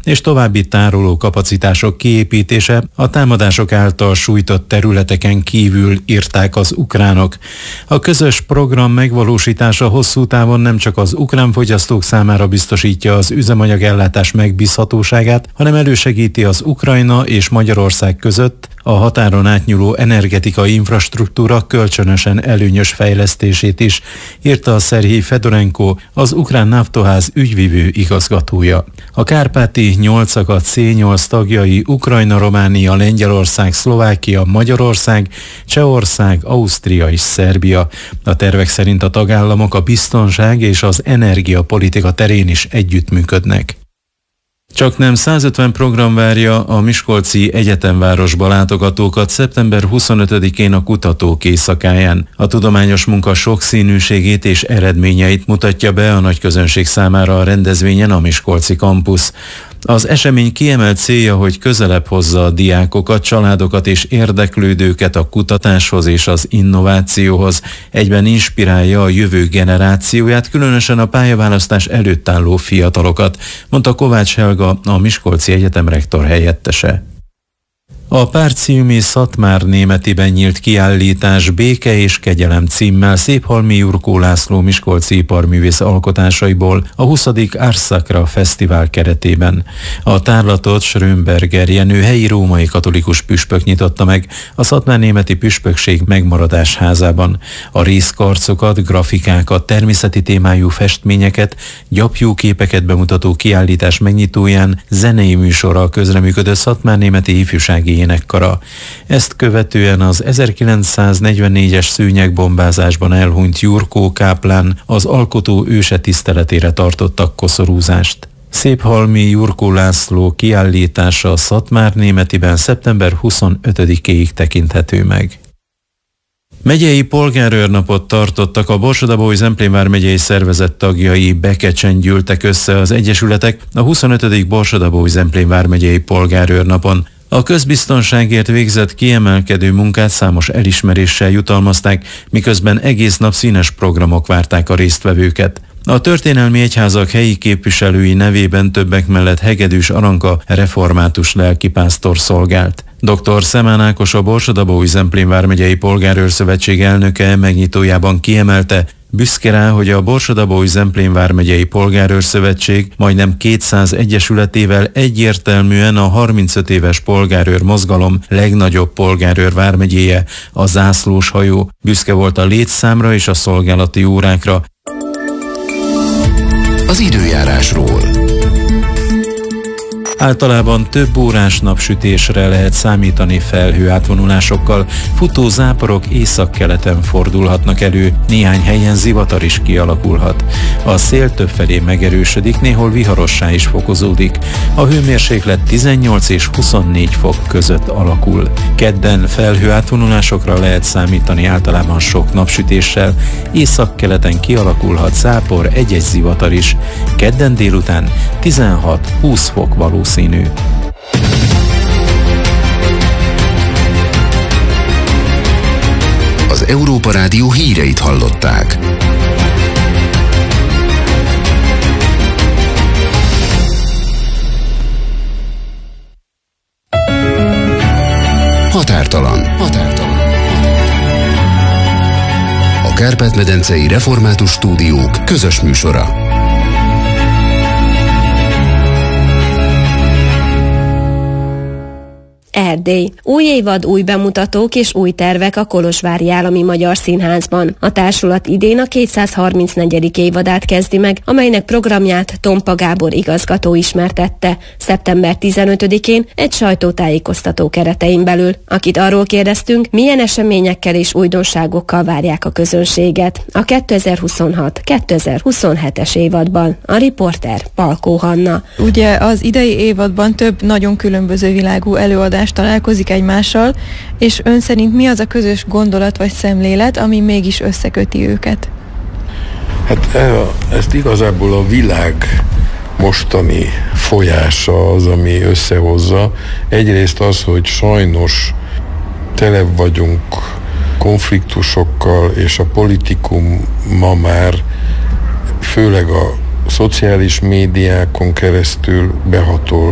és további tároló kapacitások kiépítése a támadások által sújtott területeken kívül, írták az ukránok. A közös program megvalósítása hosszú távon nem csak az ukrán fogyasztók számára biztosítja az üzemanyagellátás megbízhatóságát, hanem elősegíti az Ukrajna és Magyarország között a határon átnyúló energetikai infrastruktúra kölcsönösen előnyös fejlesztését is, írta a Szerhij Fedorenko, az ukrán Naftoház ügyvivő igazgatója. A kárpáti 8-akat C8 tagjai Ukrajna, Románia, Lengyelország, Szlovákia, Magyarország, Csehország, Ausztria és Szerbia. A tervek szerint a tagállamok a biztonság és az energiapolitika terén is együttműködnek. Csaknem 150 program várja a miskolci egyetemvárosba látogatókat szeptember 25-én a Kutatók Éjszakáján. A tudományos munka sokszínűségét és eredményeit mutatja be a nagyközönség számára a rendezvényen a miskolci kampusz. Az esemény kiemelt célja, hogy közelebb hozza a diákokat, családokat és érdeklődőket a kutatáshoz és az innovációhoz, egyben inspirálja a jövő generációját, különösen a pályaválasztás előtt álló fiatalokat, mondta Kovács Helga, a Miskolci Egyetem rektor helyettese. A Párciumi Szatmárnémetiben nyílt kiállítás Béke és kegyelem címmel Széphalmi Jurkó László miskolci iparművész alkotásaiból a 20. Ars Sacra Fesztivál keretében. A tárlatot Schrömberger Jenő helyi római katolikus püspök nyitotta meg a Szatmárnémeti Püspökség Megmaradás házában. A részkarcokat, grafikákat, természeti témájú festményeket, gyapjúképeket bemutató kiállítás megnyitóján zenei műsorral közreműködött Szatmárnémeti ifjúsági énekkara. Ezt követően az 1944-es szőnyegbombázásban elhunyt Jurkó káplán az alkotó őse tiszteletére tartottak koszorúzást. Széphalmi Jurkó László kiállítása a Szatmárnémetiben szeptember 25-éig tekinthető meg. Megyei polgárőrnapot tartottak, a Borsod-Abaúj-Zemplén vármegyei szervezet tagjai Bekecsen gyűltek össze az egyesületek a 25. Borsod-Abaúj-Zemplén vármegyei polgárőrnapon. A közbiztonságért végzett kiemelkedő munkát számos elismeréssel jutalmazták, miközben egész nap színes programok várták a résztvevőket. A történelmi egyházak helyi képviselői nevében többek mellett Hegedűs Aranka református lelkipásztor szolgált. Dr. Szemán Ákos, a Borsod-Abaúj-Zemplén vármegyei polgárőrszövetség elnöke megnyitójában kiemelte, büszke rá, hogy a Borsod-Abaúj-Zemplén vármegyei polgárőrszövetség majdnem 200 egyesületével egyértelműen a 35 éves polgárőr mozgalom legnagyobb polgárőr vármegyéje, a zászlós hajó. Büszke volt a létszámra és a szolgálati órákra. Az időjárásról. Általában több órás napsütésre lehet számítani felhőátvonulásokkal, futó záporok északkeleten fordulhatnak elő, néhány helyen zivatar is kialakulhat. A szél többfelé megerősödik, néhol viharossá is fokozódik. A hőmérséklet 18 és 24 fok között alakul. Kedden felhőátvonulásokra lehet számítani, általában sok napsütéssel, északkeleten kialakulhat zápor, egy-egy zivatar is. Kedden délután 16-20 fok valószínű. Az Európa Rádió híreit hallották. Határtalan. A Kárpát-medencei Református Stúdiók közös műsora. Erdély. Új évad, új bemutatók és új tervek a Kolozsvári Állami Magyar Színházban. A társulat idén a 234. évadát kezdi meg, amelynek programját Tompa Gábor igazgató ismertette szeptember 15-én egy sajtótájékoztató keretein belül, akit arról kérdeztünk, milyen eseményekkel és újdonságokkal várják a közönséget a 2026-2027-es évadban. A riporter Palkó Hanna. Ugye az idei évadban több nagyon különböző világú előadás találkozik egymással, és ön szerint mi az a közös gondolat vagy szemlélet, ami mégis összeköti őket? Hát ezt igazából a világ mostani folyása az, ami összehozza. Egyrészt az, hogy sajnos tele vagyunk konfliktusokkal, és a politikum ma már főleg a szociális médiákon keresztül behatol